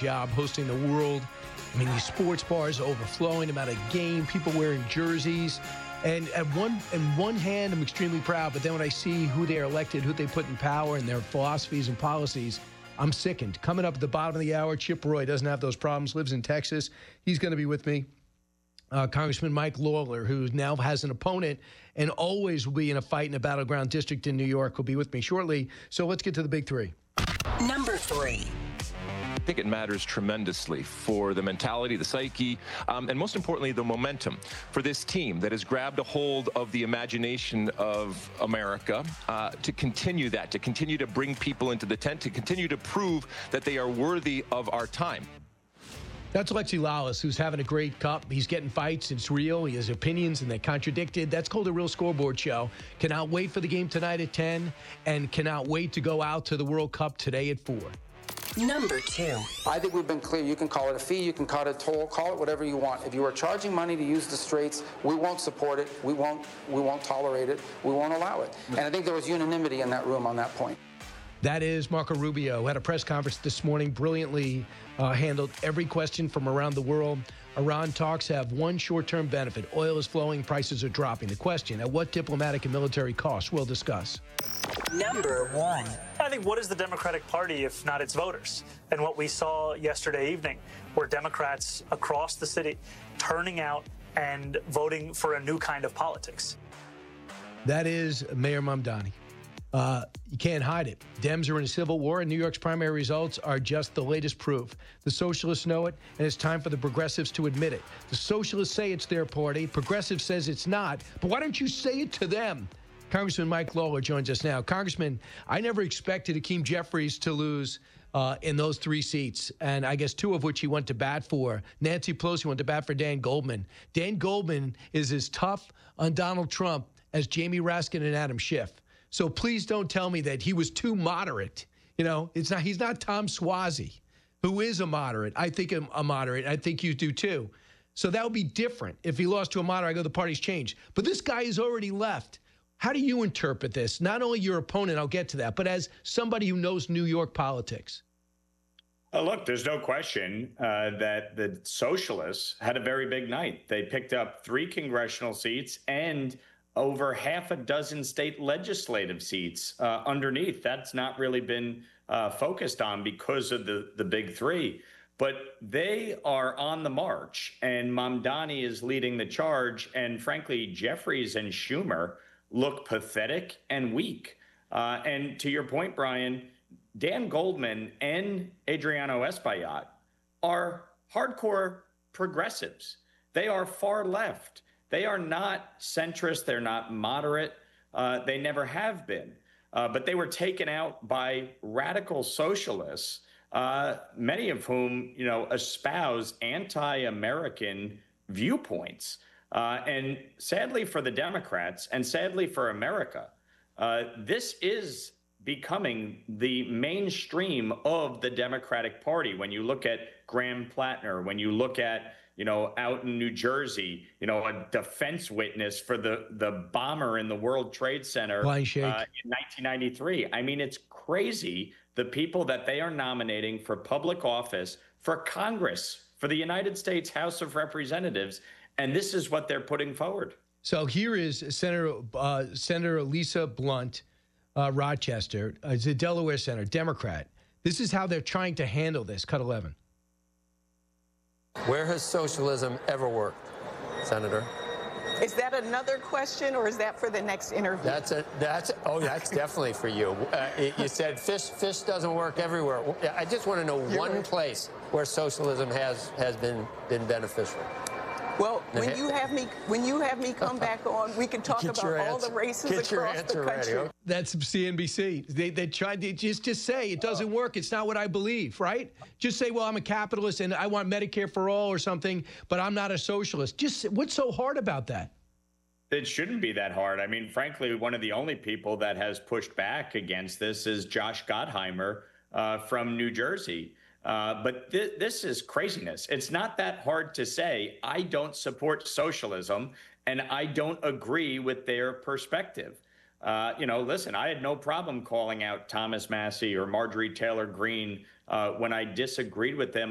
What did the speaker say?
job hosting the world. I mean, these sports bars overflowing, about a game, people wearing jerseys. And in one hand, I'm extremely proud. But then when I see who they are elected, who they put in power, and their philosophies and policies, I'm sickened. Coming up at the bottom of the hour, Chip Roy doesn't have those problems, lives in Texas. He's going to be with me. Congressman Mike Lawler, who now has an opponent and always will be in a fight in a battleground district in New York, will be with me shortly. So let's get to the big three. Number 3. I think it matters tremendously for the mentality, the psyche, and most importantly, the momentum for this team that has grabbed a hold of the imagination of America to continue that, to continue to bring people into the tent, to continue to prove that they are worthy of our time. That's Alexi Lalas, who's having a great cup. He's getting fights. It's real. He has opinions, and they're contradicted. That's called a real scoreboard show. Cannot wait for the game tonight at 10, and cannot wait to go out to the World Cup today at 4. Number 2. I think we've been clear. You can call it a fee, you can call it a toll, call it whatever you want. If you are charging money to use the straits, we won't support it. We won't tolerate it. We won't allow it. And I think there was unanimity in that room on that point. That is Marco Rubio, who had a press conference this morning, brilliantly handled every question from around the world. Iran talks have one short-term benefit. Oil is flowing, prices are dropping. The question, at what diplomatic and military cost? We'll discuss. Number 1. I think, what is the Democratic Party if not its voters? And what we saw yesterday evening, where Democrats across the city turning out and voting for a new kind of politics. That is Mayor Mamdani. You can't hide it. Dems are in a civil war, and New York's primary results are just the latest proof. The socialists know it, and it's time for the progressives to admit it. The socialists say it's their party. Progressives says it's not. But why don't you say it to them? Congressman Mike Lawler joins us now. Congressman, I never expected Hakeem Jeffries to lose in those 3 seats, and I guess 2 of which he went to bat for. Nancy Pelosi went to bat for Dan Goldman. Dan Goldman is as tough on Donald Trump as Jamie Raskin and Adam Schiff. So please don't tell me that he was too moderate. You know, he's not Tom Suozzi, who is a moderate. I think I'm a moderate. I think you do too. So that would be different. If he lost to a moderate, I go, the party's changed. But this guy has already left. How do you interpret this? Not only your opponent, I'll get to that, but as somebody who knows New York politics. Look, there's no question that the socialists had a very big night. They picked up 3 congressional seats and over half a dozen state legislative seats underneath. That's not really been focused on because of the big 3. But they are on the march, and Mamdani is leading the charge. And frankly, Jeffries and Schumer look pathetic and weak. And to your point, Brian, Dan Goldman and Adriano Espaillat are hardcore progressives. They are far left. They are not centrist. They're not moderate. They never have been. But they were taken out by radical socialists, many of whom, espouse anti-American viewpoints. And sadly for the Democrats, and sadly for America, this is becoming the mainstream of the Democratic Party. When you look at Graham Plattner, when you look at out in New Jersey, a defense witness for the bomber in the World Trade Center in 1993. I mean, it's crazy, the people that they are nominating for public office, for Congress, for the United States House of Representatives, and this is what they're putting forward. So here is Senator Lisa Blunt, Rochester, is a Delaware senator, Democrat. This is how they're trying to handle this. Cut 11. Where has socialism ever worked, Senator? Is that another question, or is that for the next interview? That's definitely for you. You said fish doesn't work everywhere. I just want to know one place where socialism has been beneficial. Well, when you have me come back on, we can talk about all the races across the country. Ready. That's CNBC. They tried to just say it doesn't work. It's not what I believe, right? Just say, well, I'm a capitalist and I want Medicare for all or something, but I'm not a socialist. Just what's so hard about that? It shouldn't be that hard. I mean, frankly, one of the only people that has pushed back against this is Josh Gottheimer from New Jersey. But this is craziness. It's not that hard to say, I don't support socialism and I don't agree with their perspective. Listen, I had no problem calling out Thomas Massie or Marjorie Taylor Greene when I disagreed with them